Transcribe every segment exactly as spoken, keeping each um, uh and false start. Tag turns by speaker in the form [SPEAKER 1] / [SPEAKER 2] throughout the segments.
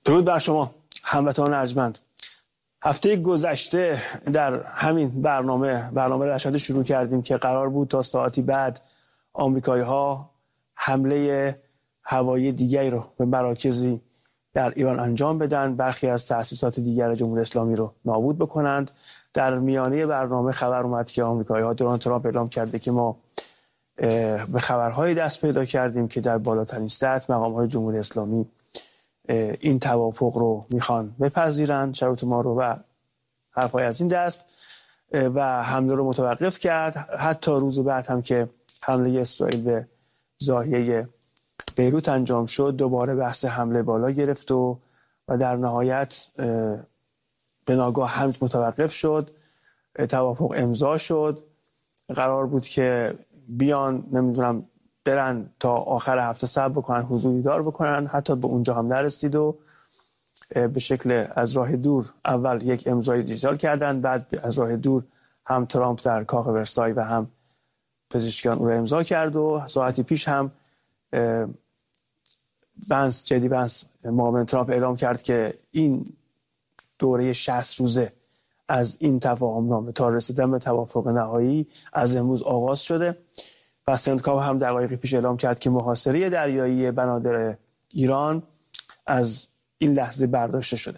[SPEAKER 1] درود بر شما هموطنان ارجمند. هفته گذشته در همین برنامه برنامه رشاد شروع کردیم که قرار بود تا ساعتی بعد آمریکایی‌ها حمله هوایی دیگری رو به مراکزی در ایران انجام بدن، برخی از تأسیسات دیگر جمهوری اسلامی رو نابود بکنند. در میانه برنامه خبر اومد که آمریکایی‌ها دونالد ترامپ اعلام کرده که ما به خبرهای دست پیدا کردیم که در بالاترین سطح مقام‌های جمهوری اسلامی این توافق رو میخوان بپذیرند، شروط ما رو و حرفای از این دست، و حمله رو متوقف کرد. حتی روز بعد هم که حمله اسرائیل به ضاحیه بیروت انجام شد، دوباره بحث حمله بالا گرفت و و در نهایت به ناگاه حمله متوقف شد، توافق امضا شد. قرار بود که بیان نمیدونم برن تا آخر هفته صبر بکنن، حضور دیدار بکنن، حتی به اونجا هم نرسید و به شکل از راه دور اول یک امضای دیجیتال کردن، بعد از راه دور هم ترامپ در کاخ ورسای و هم پزشکیان او را امضا کرد و ساعتی پیش هم بنس جدی بنس معاون ترامپ اعلام کرد که این دوره شصت روزه از این تفاهم نامه تا رسیدن به توافق نهایی از امروز آغاز شده و سندکاو هم دقایق پیش اعلام کرد که محاصره دریایی بنادر ایران از این لحظه برداشته شده.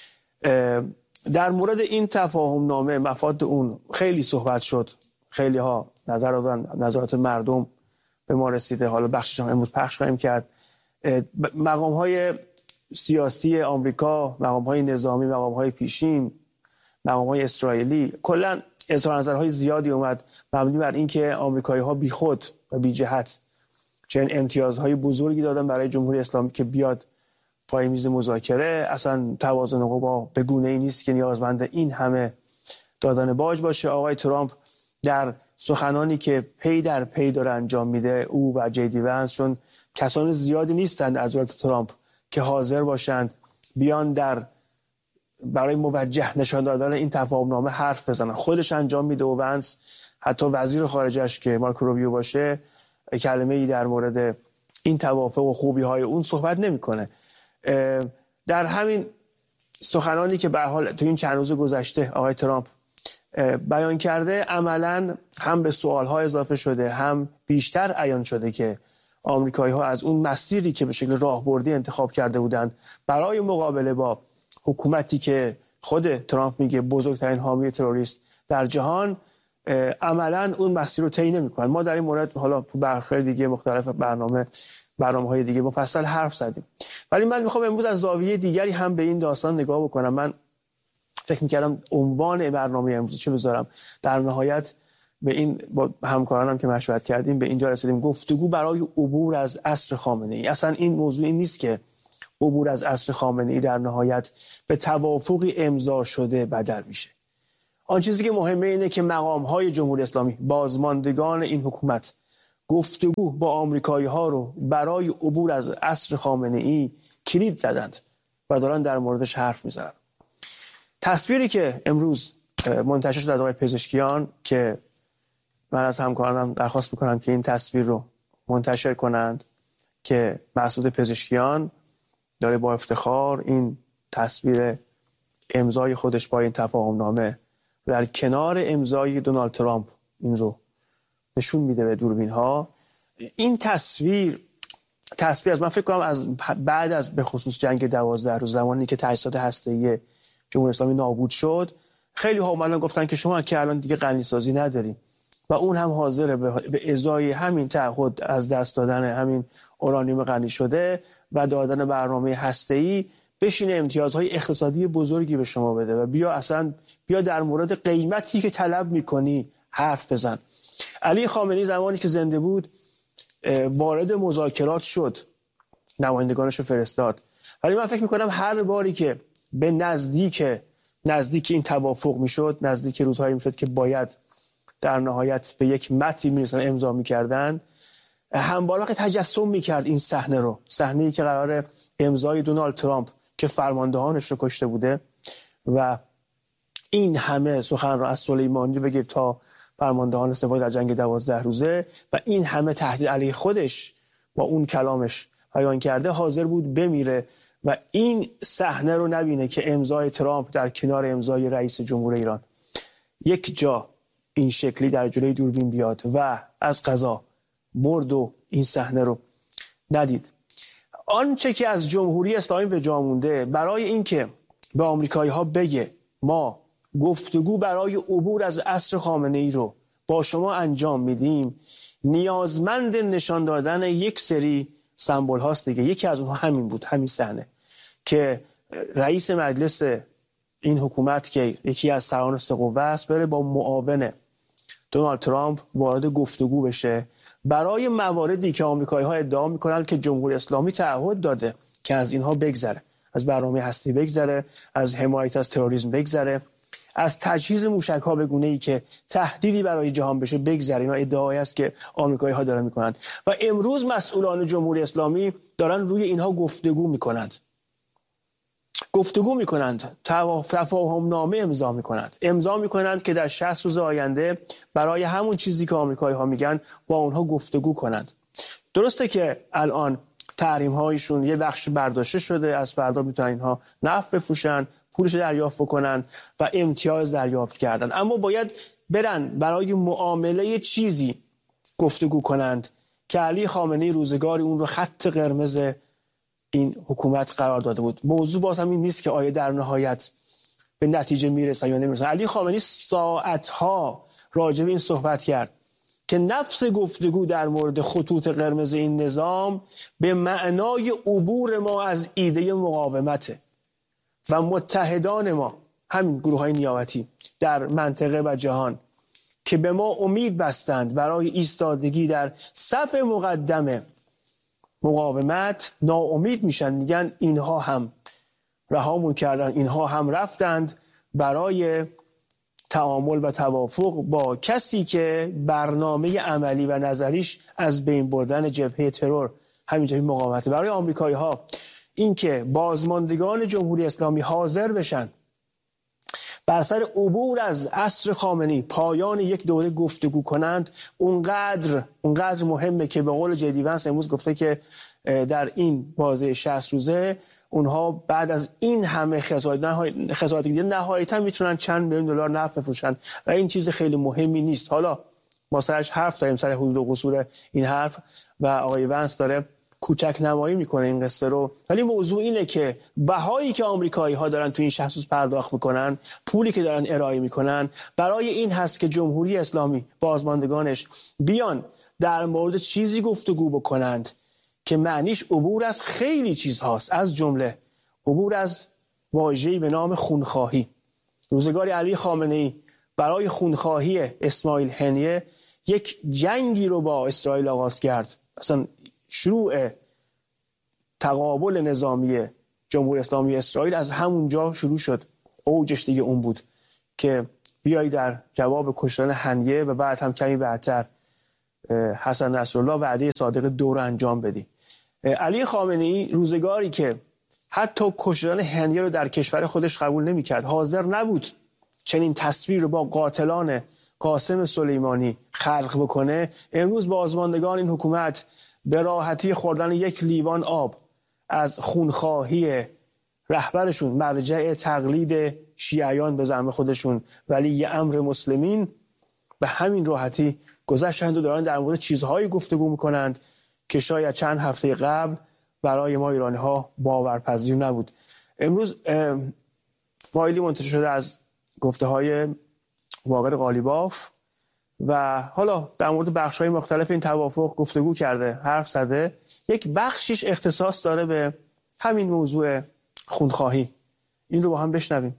[SPEAKER 1] در مورد این تفاهم نامه مفاد اون خیلی صحبت شد، خیلی ها نظر دادن، نظرات مردم به ما رسیده، حالا بخشش هم امروز پخش خواهیم کرد. مقام های سیاسی آمریکا، مقام های نظامی، مقام های پیشین، مقام های اسرائیلی، کلا اظهار نظرهای زیادی اومد مبنی بر اینکه آمریکایی‌ها بیخود و بی جهت چنین امتیازهای بزرگی دادن برای جمهوری اسلامی که بیاد پای میز مذاکره. اصلا توازن قوا به گونه‌ای نیست که نیازمند این همه دادن باج باشه. آقای ترامپ در سخنانی که پی در پی داره انجام میده، او و جدی ونس، چون کسان زیادی نیستند از دولت ترامپ که حاضر باشند بیان در برای موجه نشان دادن این تفاهم نامه حرف بزنن، خودش انجام میده و ونس حتی وزیر خارجش که مارکو روبیو باشه کلمه ای در مورد این توافق و خوبی های اون صحبت نمیکنه. در همین سخنانی که به هر حال تو این چند روز گذشته آقای ترامپ بیان کرده، عملاً هم به سوال ها اضافه شده، هم بیشتر عیان شده که آمریکایی ها از اون مسیری که به شکل راهبردی انتخاب کرده بودند برای مقابله با حکومتی که خود ترامپ میگه بزرگترین حامی تروریست در جهان، عملاً اون مسیر رو طی نمی‌کنن. ما در این مورد حالا تو برخورد دیگه مختلف برنامه برنامه‌های دیگه مفصل حرف زدیم، ولی من میخوام امروز از زاویه دیگری هم به این داستان نگاه بکنم. من فکر می‌کردم عنوان برنامه امروز چه بذارم، در نهایت به این با همکارانم که مشورت کردیم به اینجا رسیدیم: گفتگو برای عبور از عصر خامنه‌ای. اصلا این موضوع این نیست که عبور از عصر خامنه‌ای در نهایت به توافقی امضا شده بدل میشه. آن چیزی که مهمه اینه که مقام‌های جمهوری اسلامی، بازماندگان این حکومت، گفتگو با آمریکایی‌ها رو برای عبور از عصر خامنه‌ای کلید زدند و دارن در موردش حرف میزنن. تصویری که امروز منتشر شد از آقای پزشکیان که من از همکارانم درخواست میکنم که این تصویر رو منتشر کنند، که مسعود پزشکیان داره با افتخار این تصویر امضای خودش با این تفاهم نامه در کنار امضای دونالد ترامپ این رو نشون میده به دوربین ها. این تصویر تصویر از من فکر کنم از بعد از به خصوص جنگ دوازده روز، زمانی که تأسیسات هسته‌ای جمهوری اسلامی نابود شد، خیلی ها اومدن گفتن که شما که الان دیگه غنی سازی نداریم و اون هم حاضره به ازای همین تعهد از دست دادن همین اورانیوم غنی شده و دادن برنامه هسته‌ای بشینه امتیازهای اقتصادی بزرگی به شما بده و بیا اصلا بیا در مورد قیمتی که طلب میکنی حرف بزن. علی خامنه‌ای زمانی که زنده بود وارد مذاکرات شد، نمایندگانش رو فرستاد، ولی من فکر میکنم هر باری که به نزدیک نزدیک این توافق میشد، نزدیک روزهایی میشد که باید در نهایت به یک متنی میرسن امضا میکردن، همباراق تجسم میکرد این صحنه رو، صحنه‌ای که قرار امضای دونالد ترامپ که فرماندهانش رو کشته بوده و این همه سخن رو از سلیمانی بگیر تا فرماندهان سپاه در جنگ دوازده روزه و این همه تهدید علیه خودش با اون کلامش بیان کرده، حاضر بود بمیره و این صحنه رو نبینه که امضای ترامپ در کنار امضای رئیس جمهور ایران یک جا این شکلی در جلوی دوربین بیاد و از قضا مرد و این صحنه رو ندید. آنچه که از جمهوری اسلامی به جا مونده برای اینکه به آمریکایی ها بگه ما گفتگو برای عبور از عصر خامنه ای رو با شما انجام میدیم، نیازمند نشان دادن یک سری سمبل هاست دیگه. یکی از اونها همین بود، همین صحنه که رئیس مجلس این حکومت که یکی از سران سه قوه است بره با معاون دونالد ترامپ وارد گفتگو بشه برای مواردی که آمریکایی ها ادعا میکنن که جمهوری اسلامی تعهد داده که از اینها بگذره، از برنامه هستی بگذره، از حمایت از تروریسم بگذره، از تجهیز موشک‌ها به گونه‌ای که تهدیدی برای جهان بشه بگذره. اینا ادعایی است که آمریکایی ها دارن میکنن و امروز مسئولان جمهوری اسلامی دارن روی اینها گفتگو میکنند. گفتگو میکنند، تفاهم نامه امضا میکنند. امضا میکنند که در شصت روز آینده برای همون چیزی که آمریکایی ها میگن با اونها گفتگو کنند. درسته که الان تحریم هایشون یه بخش برداشته شده، از فردا میتونن اینها نفت بفروشن، پولش دریافت کنن و امتیاز دریافت کردن، اما باید برن برای معامله چیزی گفتگو کنند که علی خامنه‌ای روزگاری اون رو خط قرمز این حکومت قرار داده بود. موضوع باز هم این نیست که آیا در نهایت به نتیجه میرسن یا نمیرسن. علی خامنه‌ای ساعتها راجع به این صحبت کرد که نفس گفتگو در مورد خطوط قرمز این نظام به معنای عبور ما از ایده مقاومته و متحدان ما، همین گروه‌های نیابتی در منطقه و جهان که به ما امید بستند برای ایستادگی در صف مقدم مقاومت، ناامید میشن، میگن اینها هم رهامون کردن، اینها هم رفتند برای تعامل و توافق با کسی که برنامه عملی و نظریش از بین بردن جبهه ترور همینجوری مقاومته. برای آمریکایی ها این که بازماندگان جمهوری اسلامی حاضر بشن بر سر عبور از عصر خامنه‌ای پایان یک دوره گفتگو کنند، اونقدر اونقدر مهمه که به قول جدی ونس امروز گفته که در این بازه شصت روزه اونها بعد از این همه خسارت دیده نهایتا میتونن چند میلیون دلار نفت بفروشن و این چیز خیلی مهمی نیست. حالا ما سرش حرف داریم، سر حدود و قصور این حرف، و آقای ونس داره کوچک نمایی میکنه این قصه رو، ولی موضوع اینه که بهایی که آمریکایی ها دارن تو این شصت روز پرداخت میکنن، پولی که دارن ارائه میکنن، برای این هست که جمهوری اسلامی بازماندگانش بیان در مورد چیزی گفتگو بکنند که معنیش عبور از خیلی چیز هاست، از جمله عبور از واژه‌ای به نام خونخواهی. روزگاری علی خامنه‌ای برای خونخواهی اسماعیل هنیه یک جنگی رو با اسرائیل آغاز کرد. اصلا شروع تقابل نظامی جمهوری اسلامی اسرائیل از همونجا شروع شد. اوجش دیگه اون بود که بیایی در جواب کشتن هنیه و بعد هم کمی بعدتر حسن نصرالله وعده صادق دو رو انجام بدی. علی خامنه‌ای روزگاری که حتی کشتن هنیه رو در کشور خودش قبول نمی‌کرد، حاضر نبود چنین تصویر رو با قاتلان قاسم سلیمانی خلق بکنه، امروز بازماندگان این حکومت به راحتی خوردن یک لیوان آب از خونخواهی رهبرشون، مرجع تقلید شیعیان به زعم خودشون ولی امر مسلمین، به همین راحتی گذشتند و دارن در مورد چیزهایی گفتگو میکنند که شاید چند هفته قبل برای ما ایرانی ها باورپذیر نبود. امروز فایلی منتشر شده از گفته های باقر قالیباف و حالا در مورد بخش‌های مختلف این توافق گفتگو کرده، حرف زده. یک بخشیش اختصاص داره به همین موضوع خونخواهی. این رو با هم بشنویم.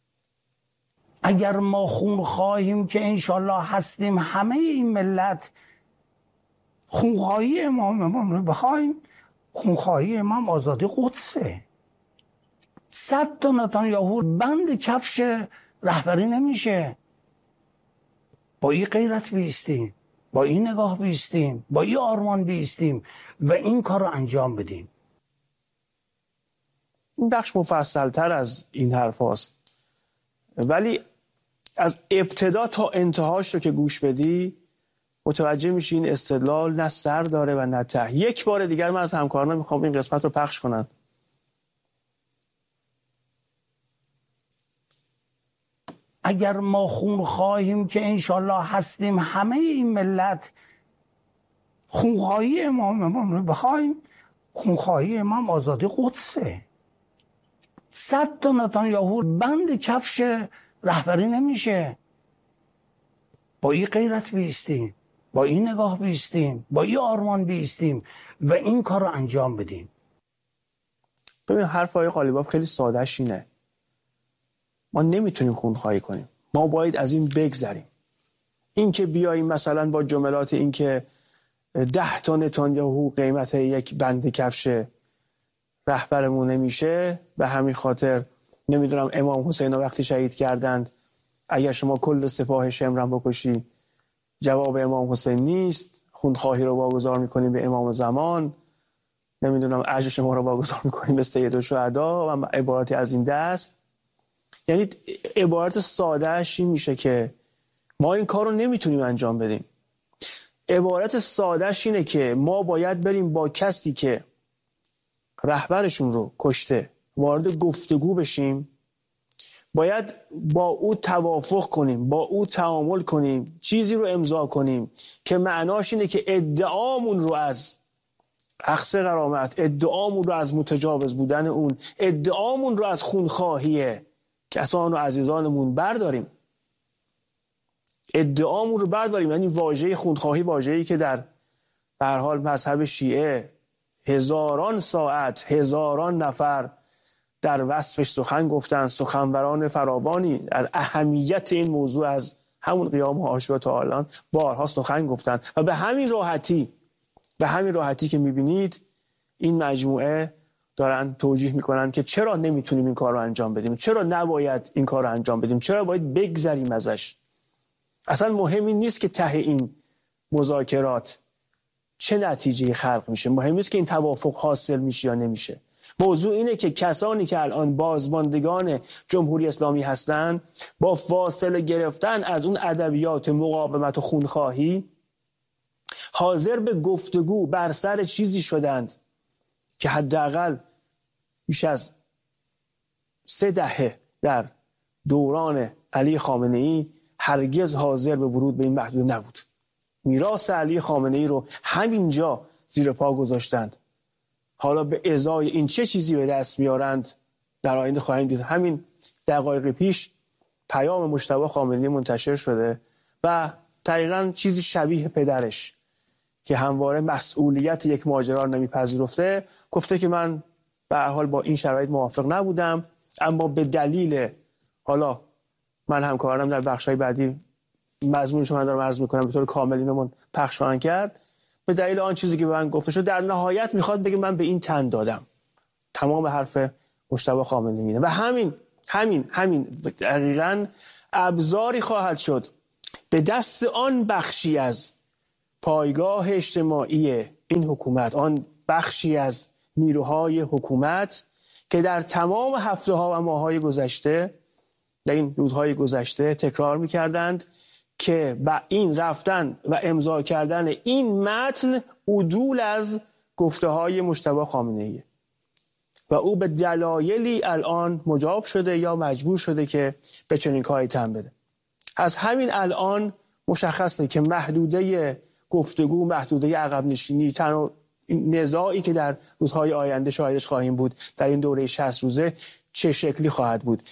[SPEAKER 2] اگر ما خونخواهیم که انشالله هستیم، همه این ملت خونخواهی امام امام رو بخوایم، خونخواهی امام آزادی قدسه. صد تا نتانیاهو بند کفش رهبری نمیشه. با این غیرت بیستیم، با این نگاه بیستیم، با این آرمان بیستیم و این کار رو انجام بدیم.
[SPEAKER 1] این بخش مفصل‌تر از این حرف هاست، ولی از ابتدا تا انتهاش رو که گوش بدی متوجه میشی این استدلال نه سر داره و نه ته. یک بار دیگر من از همکارانم میخوام این قسمت رو پخش کنن.
[SPEAKER 2] اگر ما خون خواهیم که انشالله هستیم، همه این ملت خونخواهی امام امام رو بخوایم، خونخواهی امام آزادی قدسه. صد تا نتانیاهو بند کفش رهبری نمیشه. با این غیرت بیستیم، با این نگاه بیستیم، با این آرمان بیستیم و این کار رو انجام بدیم.
[SPEAKER 1] ببین حرف آقای قالیباف خیلی سادهش اینه، ما نمیتونیم خونخواهی کنیم، ما باید از این بگذریم. این که بیاییم مثلا با جملات این که ده تا نتانیاهو قیمت یک بند کفش رهبرمون نمیشه، به همین خاطر نمیدونم امام حسین وقتی شهید کردند اگر شما کل سپاه شمرم بکشی جواب امام حسین نیست، خونخواهی رو واگذار میکنیم به امام زمان، نمیدونم اجر شما رو واگذار میکنیم به سید الشهدا و عبارتی از این دست. یعنی عبارت سادهش این میشه که ما این کار رو نمیتونیم انجام بدیم. عبارت سادهش اینه که ما باید بریم با کسی که رهبرشون رو کشته وارد گفتگو بشیم، باید با او توافق کنیم، با او تعامل کنیم، چیزی رو امضا کنیم که معناش اینه که ادعامون رو از اخذ غرامت، ادعامون رو از متجاوز بودن اون، ادعامون رو از خونخواهی کسان و عزیزانمون برداریم. ادعامون رو برداریم. یعنی واژه خونخواهی واژه‌ای که در به هر حال مذهب شیعه هزاران ساعت هزاران نفر در وصفش سخن گفتن، سخنوران فراوانی در اهمیت این موضوع از همون قیام عاشورا تا الان بارها سخن گفتن و به همین راحتی به همین راحتی که میبینید این مجموعه دارن توجیه میکنن که چرا نمیتونیم این کار رو انجام بدیم، چرا نباید این کار رو انجام بدیم، چرا باید بگذریم ازش. اصلا مهم این نیست که ته این مذاکرات چه نتیجه خلق میشه، مهم نیست که این توافق حاصل میشه یا نمیشه. موضوع اینه که کسانی که الان بازماندگان جمهوری اسلامی هستند با فاصله گرفتن از اون ادبیات مقاومت و خونخواهی حاضر به گفتگو بر سر چیزی شدند که حداقل بیش از سه دهه در دوران علی خامنه‌ای هرگز حاضر به ورود به این محدود نبود. میراث علی خامنه‌ای رو همینجا زیر پا گذاشتند. حالا به ازای این چه چیزی به دست میارند در آینده خواهیم دید. همین دقایق پیش پیام مجتبی خامنه‌ای منتشر شده و دقیقاً چیزی شبیه پدرش که همواره مسئولیت یک ماجرا رو نمیپذیرفته گفته که من به هر حال با این شرایط موافق نبودم، اما به دلیل، حالا من همکارانم در بخش‌های بعدی مضمونش من دارم عرض میکنم به طور کامل اینو پخش خواهند کرد، به دلیل آن چیزی که به من گفته شد در نهایت میخواد بگه من به این تن دادم. تمام حرف مجتبی خامنه‌ای و همین همین همین دقیقاً ابزاری خواهد شد به دست آن بخشی از پایگاه اجتماعی این حکومت، آن بخشی از نیروهای حکومت که در تمام هفته ها و ماه های گذشته، در این روزهای گذشته تکرار میکردند که با این رفتن و امضا کردن این متن عدول از گفته های مجتبی خامنه‌ای و او به دلایلی الان مجاب شده یا مجبور شده که به چنین کاری تن بده. از همین الان مشخصه که محدوده گفتگو، محدوده عقب نشینی، تنها نزاعی که در روزهای آینده شاهدش خواهیم بود در این دوره شصت روزه چه شکلی خواهد بود.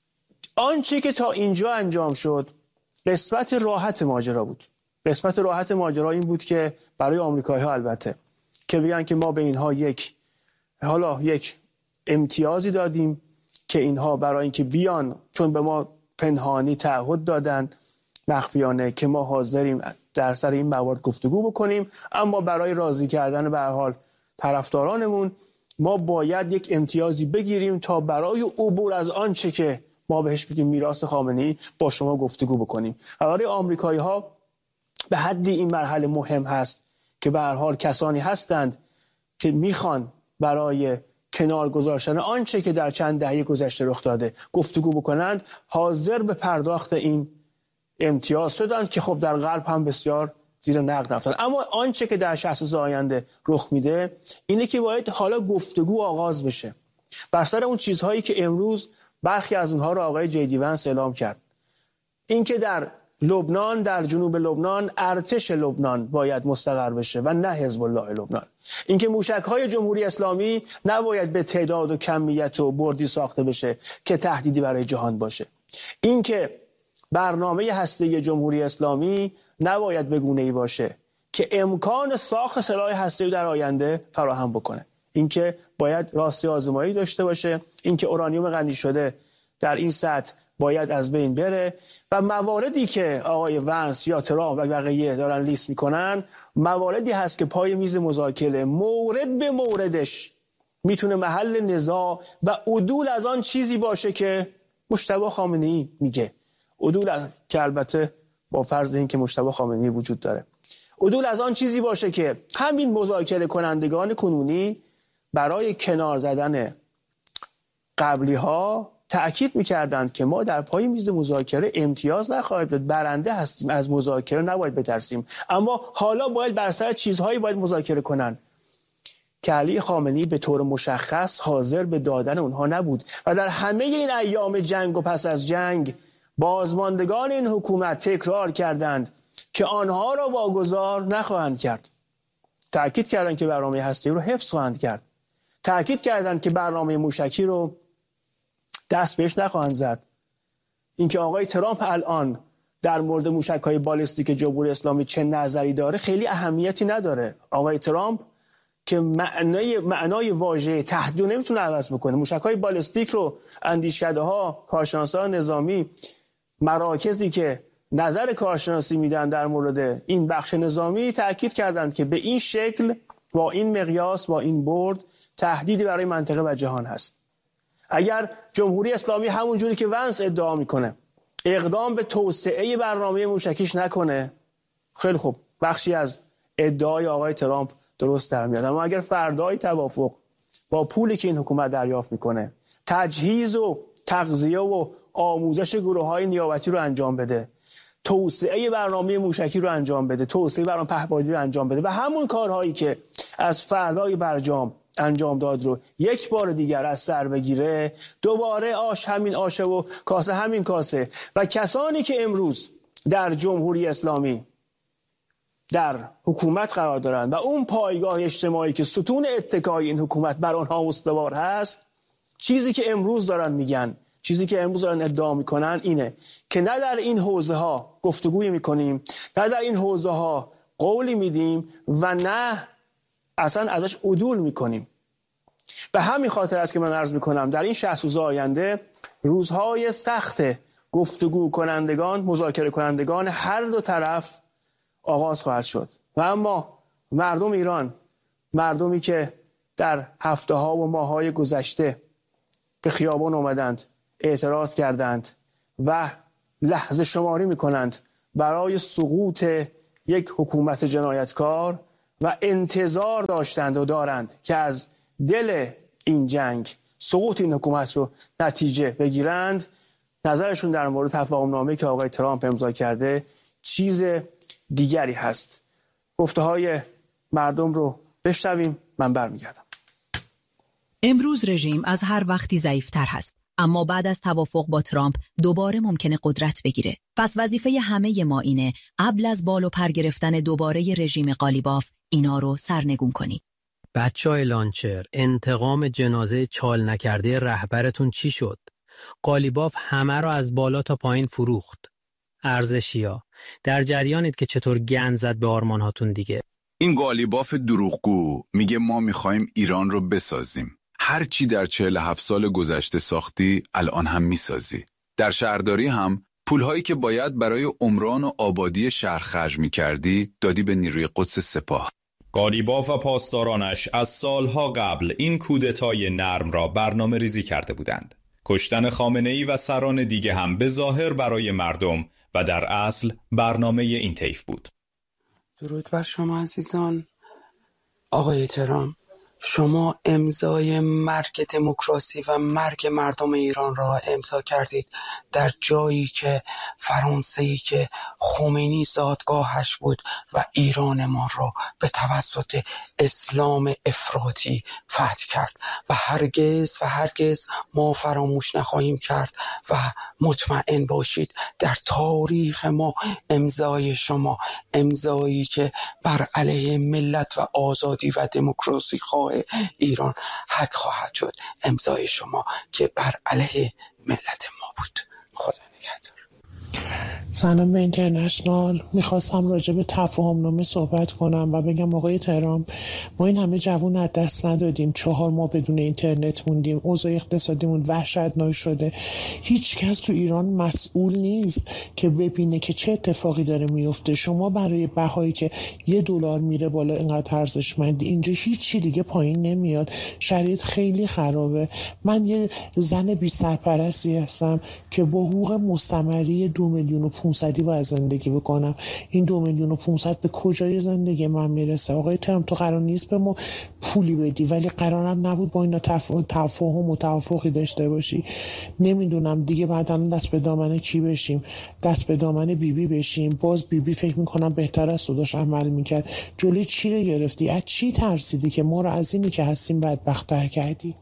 [SPEAKER 1] آنچه که تا اینجا انجام شد قسمت راحت ماجرا بود. قسمت راحت ماجرا این بود که برای آمریکایی‌ها البته که بگن که ما به اینها یک حالا یک امتیازی دادیم که اینها برای اینکه بیان، چون به ما پنهانی تعهد دادن مخفیانه که ما حاضریم در سر این موارد گفتگو بکنیم، اما برای راضی کردن به هر حال طرفدارانمون ما باید یک امتیازی بگیریم تا برای عبور از آنچه که ما بهش بگیم میراث خامنه‌ای با شما گفتگو بکنیم. برای آمریکایی‌ها به حدی این مرحله مهم هست که به هر حال کسانی هستند که میخوان برای کنار گذاشتن آنچه که در چند دهه گذشته رخ داده گفتگو بکنند، حاضر به پرداخت این امتیاز شدند که خب در غرب هم بسیار زیر نقد رفتند. اما آنچه که در شصت روز آینده رخ میده اینه که باید حالا گفتگو آغاز بشه بر سر اون چیزهایی که امروز برخی از اونها رو آقای جیدی ونس اعلام کرد. اینکه در لبنان، در جنوب لبنان ارتش لبنان باید مستقر بشه و نه حزب الله لبنان. اینکه موشک‌های جمهوری اسلامی نباید به تعداد و کمیت و بردی ساخته بشه که تهدیدی برای جهان باشه. اینکه برنامه هسته‌ای جمهوری اسلامی نباید به گونه‌ای باشه که امکان ساخت سلاح هسته‌ای در آینده فراهم بکنه. اینکه باید راستی آزمایی داشته باشه، اینکه اورانیوم غنی شده در این سطح باید از بین بره و مواردی که آقای ونس یا ترامپ و بقیه دارن لیست میکنن مواردی هست که پای میز مذاکره مورد به موردش میتونه محل نزاع و عدول از آن چیزی باشه که مجتبی خامنه‌ای میگه. عدول از... که البته با فرض این که مجتبی خامنه‌ای وجود داره، عدول از آن چیزی باشه که همین مذاکره کنندگان کنونی برای کنار زدن قبلی ها تأکید میکردند که ما در پای میز مذاکره امتیاز نخواهیم داد، برنده هستیم، از مذاکره نباید بترسیم، اما حالا باید بر سر چیزهایی باید مذاکره کنن که علی خامنه‌ای به طور مشخص حاضر به دادن اونها نبود و در همه این ایام جنگ و پس از جنگ بازماندگان این حکومت تکرار کردند که آنها را واگذار نخواهند کرد. تأکید کردند که برنامه هسته‌ای رو حفظ خواهند کرد. تأکید کردند که برنامه موشکی رو دست بهش نخواهند زد. اینکه آقای ترامپ الان در مورد موشک‌های بالستیک جمهوری اسلامی چه نظری داره خیلی اهمیتی نداره. آقای ترامپ که معنای معنای واژه تهدید نمیتونه عوض بکنه. موشک‌های بالستیک رو اندیشکده‌ها، کارشناسان نظامی، مراکزی که نظر کارشناسی میدن در مورد این بخش نظامی تأکید کردند که به این شکل، با این مقیاس، با این برد تهدیدی برای منطقه و جهان هست. اگر جمهوری اسلامی همون جوری که ونس ادعا میکنه اقدام به توسعه برنامه موشکیش نکنه، خیلی خوب، بخشی از ادعای آقای ترامپ درست در میاد. اما اگر فردای توافق با پولی که این حکومت دریافت میکنه تجهیز و تغذیه و آموزش گروه‌های نیابتی رو انجام بده، توسعه برنامه موشکی رو انجام بده، توسعه برنامه پهپادی رو انجام بده و همون کارهایی که از فردای برجام انجام داد رو یک بار دیگر از سر بگیره، دوباره آش همین آشه و کاسه همین کاسه و کسانی که امروز در جمهوری اسلامی در حکومت قرار دارند و اون پایگاه اجتماعی که ستون اتکای این حکومت بر آنها استوار هست، چیزی که امروز دارن میگن، چیزی که امروز دارن ادعا میکنن اینه که نه در این حوزه ها گفتگوی میکنیم، نه در این حوزه ها قولی میدیم و نه اصلا ازش عدول میکنیم. به همین خاطر است که من عرض میکنم در این شصت روز آینده روزهای سخت گفتگو کنندگان، مذاکره کنندگان هر دو طرف آغاز خواهد شد و اما مردم ایران، مردمی که در هفته ها و ماه های گذشته به خیابان آمدند، اعتراض کردند و لحظه شماری میکنند برای سقوط یک حکومت جنایتکار و انتظار داشتند و دارند که از دل این جنگ سقوط این حکومت رو نتیجه بگیرند، نظرشون در مورد تفاهم نامه‌ای که آقای ترامپ امضا کرده چیز دیگری هست. گفته های مردم رو بشنویم، من برمیگردم.
[SPEAKER 3] امروز رژیم از هر وقتی ضعیف‌تر هست، اما بعد از توافق با ترامپ دوباره ممکنه قدرت بگیره. پس وظیفه همه ما اینه قبل از بال و پر گرفتن دوباره رژیم قالیباف اینا رو سرنگون کنی.
[SPEAKER 4] بچه‌های لانچر، انتقام جنازه چال نکرده رهبرتون چی شد؟ قالیباف همه رو از بالا تا پایین فروخت. ارزشیا، در جریانید که چطور گند زد به آرمانهاتون دیگه.
[SPEAKER 5] این قالیباف دروغگو میگه ما میخوایم ایران رو بسازیم. هر چی در چهل و هفت سال گذشته ساختی الان هم میسازی. در شهرداری هم پولهایی که باید برای عمران و آبادی شهر خرج میکردی دادی به نیروی قدس سپاه.
[SPEAKER 6] قالیباف و پاسدارانش از سالها قبل این کودتای نرم را برنامه ریزی کرده بودند. کشتن خامنه‌ای و سران دیگه هم به ظاهر برای مردم و در اصل برنامه این طیف بود.
[SPEAKER 7] درود بر شما عزیزان. آقای ترامپ، شما امضای مرگ دموکراسی و مرگ مردم ایران را امضا کردید در جایی که فرانسه‌ای که خمینی زادگاهش بود و ایران ما را به توسط اسلام افراطی فتح کرد و هرگز و هرگز ما فراموش نخواهیم کرد و مطمئن باشید در تاریخ ما امضای شما امضایی که بر علیه ملت و آزادی و دموکراسی خواه ایران حق خواهد شد، امضای شما که بر علیه ملت ما بود. خدا نگهدار.
[SPEAKER 8] سلام به اینترنشنال. میخواستم راجع به تفاهم نامه صحبت کنم و بگم آقای ترامپ، ما این همه جوان از دست ندادیم، چهار ماه بدون اینترنت موندیم، اوضاع اقتصادیمون وحشتناک شده. هیچ کس تو ایران مسئول نیست که ببینه که چه اتفاقی داره میفته. شما برای بهایی که یه دلار میره بالا اینقدر ارزشمندی، اینجا هیچی دیگه پایین نمیاد. شرایط خیلی خرابه. من یه زن بی سرپرستی هستم که با حقوق مستمری دو میلیون و پونصدی باید زندگی بکنم. این دو میلیون و پونصد به کجای زندگی من میرسه؟ آقای ترامپ، تو قرار نیست به ما پولی بدی، ولی قرارم نبود با اینا تفاهم و توافقی داشته باشی. نمیدونم دیگه بعدا دست به دامن کی بشیم؟ دست به دامن بیبی بی بشیم؟ باز بیبی بی فکر میکنم بهتر از صداش عمل میکرد. جلوی چی رو گرفتی؟ از چی ترسیدی که ما رو از اینی که هستیم بدبخت‌تر کردی؟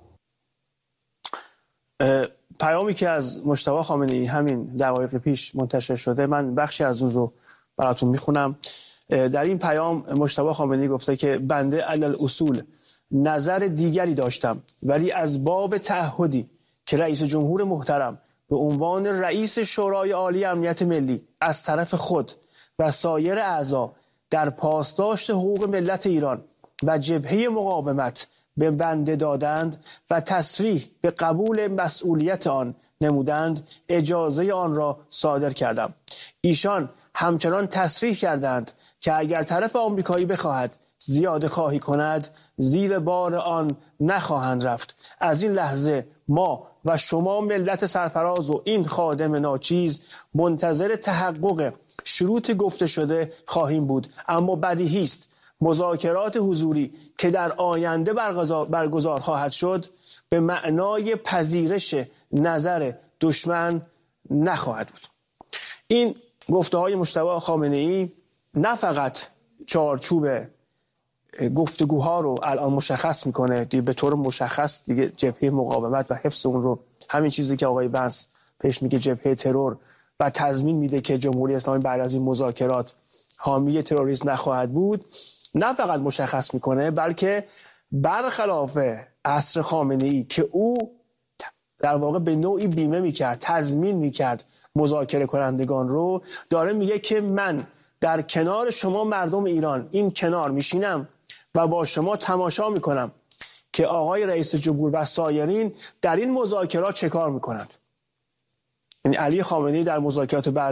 [SPEAKER 1] پیامی که از مجتبی خامنه‌ای همین دقایق پیش منتشر شده، من بخشی از اون رو براتون میخونم. در این پیام مجتبی خامنه‌ای گفته که بنده علل اصول نظر دیگری داشتم، ولی از باب تعهدی که رئیس جمهور محترم به عنوان رئیس شورای عالی امنیت ملی از طرف خود و سایر اعضا در پاسداشت حقوق ملت ایران و جبهه مقاومت به بنده دادند و تصریح به قبول مسئولیت آن نمودند، اجازه آن را صادر کردم. ایشان همچنان تصریح کردند که اگر طرف آمریکایی بخواهد زیاده خواهی کند، زیر بار آن نخواهند رفت. از این لحظه ما و شما ملت سرفراز و این خادم ناچیز منتظر تحقق شروط گفته شده خواهیم بود. اما بدیهی است مذاکرات حضوری که در آینده برگزار خواهد شد به معنای پذیرش نظر دشمن نخواهد بود. این گفته های مجتبی خامنه‌ای نه فقط چارچوب گفتگوها رو الان مشخص میکنه، به طور مشخص دیگه جبهه مقاومت و حفظ اون رو، همین چیزی که آقای بنس پیش میگه جبهه ترور، و تضمین میده که جمهوری اسلامی بعد از این مذاکرات حامی تروریسم نخواهد بود، نه فقط مشخص میکنه، بلکه برخلاف عصر خامنه‌ای که او در واقع به نوعی بیمه میکرد، تضمین میکرد مذاکره کنندگان رو، داره میگه که من در کنار شما مردم ایران این کنار میشینم و با شما تماشا میکنم که آقای رئیس جمهور و سایرین در این مذاکرات چه کار میکنند. یعنی علی خامنه‌ای در مذاکرات بعد